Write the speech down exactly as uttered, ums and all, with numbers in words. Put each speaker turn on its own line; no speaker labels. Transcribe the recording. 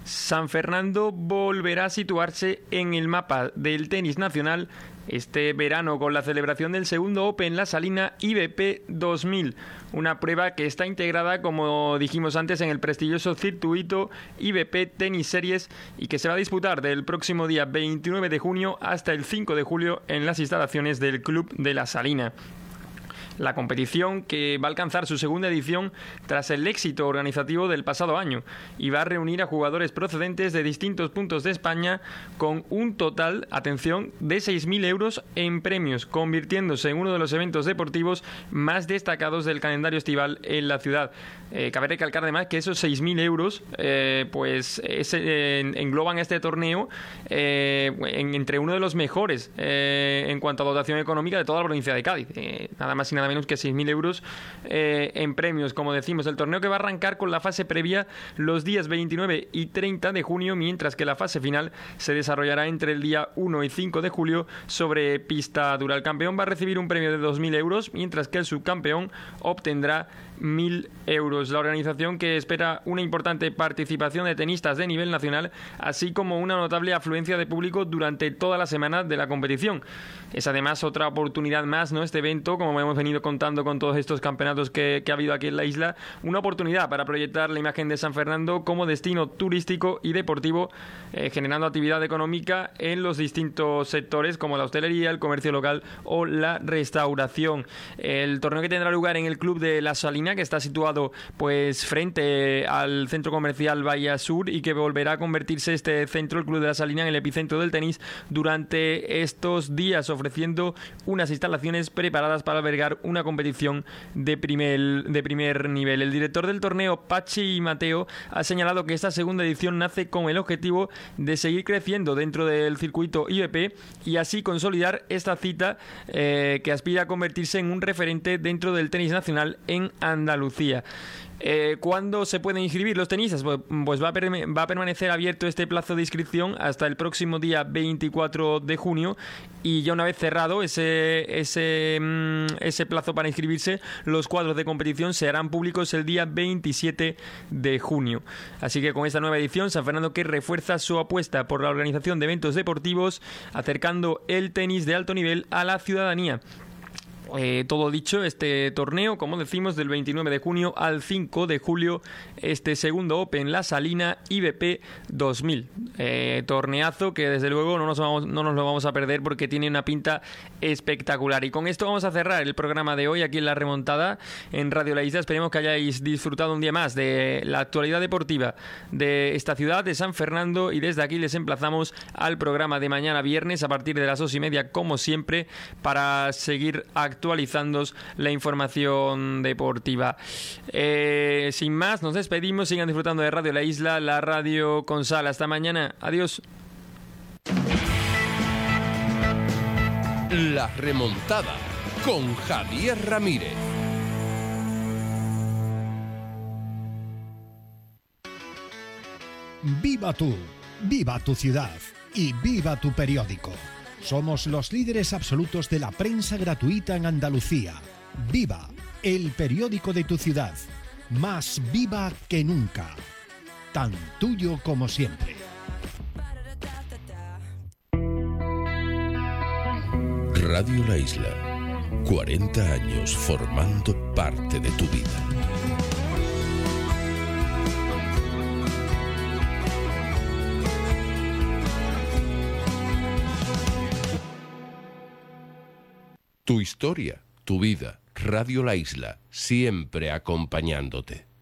San Fernando volverá a situarse en el mapa del tenis nacional este verano con la celebración del segundo Open La Salina I B P dos mil, una prueba que está integrada, como dijimos antes, en el prestigioso circuito I B P Tennis Series y que se va a disputar del próximo día veintinueve de junio hasta el cinco de julio en las instalaciones del Club de La Salina. La competición, que va a alcanzar su segunda edición tras el éxito organizativo del pasado año, y va a reunir a jugadores procedentes de distintos puntos de España con un total, atención, de seis mil euros en premios, convirtiéndose en uno de los eventos deportivos más destacados del calendario estival en la ciudad. Eh, cabe recalcar además que esos seis mil euros eh, pues es, eh, engloban este torneo eh, en, entre uno de los mejores eh, en cuanto a dotación económica de toda la provincia de Cádiz. Eh, nada más y nada menos que seis mil euros eh, en premios, como decimos. El torneo que va a arrancar con la fase previa los días veintinueve y treinta de junio, mientras que la fase final se desarrollará entre el día uno y cinco de julio sobre pista dura. El campeón va a recibir un premio de dos mil euros, mientras que el subcampeón obtendrá mil euros. La organización, que espera una importante participación de tenistas de nivel nacional, así como una notable afluencia de público durante toda la semana de la competición. Es además otra oportunidad más, ¿no? Este evento, como hemos venido contando con todos estos campeonatos que, que ha habido aquí en la isla, una oportunidad para proyectar la imagen de San Fernando como destino turístico y deportivo, eh, generando actividad económica en los distintos sectores como la hostelería, el comercio local o la restauración. El torneo, que tendrá lugar en el Club de La Salina, que está situado pues frente al centro comercial Bahía Sur, y que volverá a convertirse este centro, el Club de La Salina, en el epicentro del tenis durante estos días, ofreciendo unas instalaciones preparadas para albergar una competición de primer, de primer nivel. El director del torneo, Pachi Mateo, ha señalado que esta segunda edición nace con el objetivo de seguir creciendo dentro del circuito I B P y así consolidar esta cita eh, que aspira a convertirse en un referente dentro del tenis nacional en Andalucía. Eh, ¿Cuándo se pueden inscribir los tenistas? Pues, pues va, a va a permanecer abierto este plazo de inscripción hasta el próximo día veinticuatro de junio, y ya una vez cerrado ese, ese, ese plazo para inscribirse, los cuadros de competición se harán públicos el día veintisiete de junio. Así que con esta nueva edición, San Fernando, que refuerza su apuesta por la organización de eventos deportivos, acercando el tenis de alto nivel a la ciudadanía. Eh, todo dicho, este torneo, como decimos, del veintinueve de junio al cinco de julio, este segundo Open La Salina I B P dos mil. Eh, torneazo que desde luego no nos, vamos, no nos lo vamos a perder, porque tiene una pinta espectacular. Y con esto vamos a cerrar el programa de hoy aquí en La Remontada, en Radio La Isla. Esperemos que hayáis disfrutado un día más de la actualidad deportiva de esta ciudad, de San Fernando, y desde aquí les emplazamos al programa de mañana viernes a partir de las dos y media, como siempre, para seguir actualizando actualizándoos la información deportiva. Eh, sin más, nos despedimos. Sigan disfrutando de Radio La Isla, la radio con sal. Hasta mañana. Adiós.
La Remontada con Javier Ramírez.
Viva tú, viva tu ciudad y viva tu periódico. Somos los líderes absolutos de la prensa gratuita en Andalucía. Viva, el periódico de tu ciudad. Más viva que nunca. Tan tuyo como siempre.
Radio La Isla. cuarenta años formando parte de tu vida. Tu historia, tu vida, Radio La Isla, siempre acompañándote.